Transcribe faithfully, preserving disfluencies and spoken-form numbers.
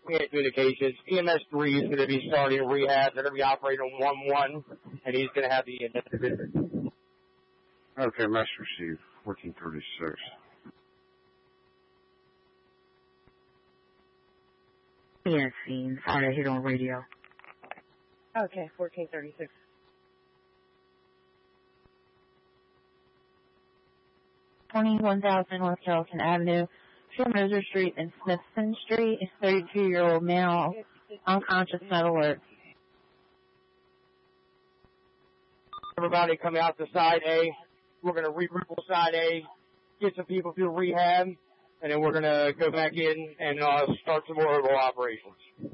we had communications. E M S three is going to be starting rehab. They're going to be operating on one one, and he's going to have the end. Okay, message received. fourteen thirty-six. Yes, scene. Sorry, I hit on radio. Okay, fourteen thirty-six. twenty-one thousand North Carrollton Avenue, Shermoser Street and Smithson Street. thirty-two-year-old male, unconscious, not alert. Everybody come out to side A. We're going to regroup on side A, get some people through rehab, and then we're going to go back in and uh, start some more operations.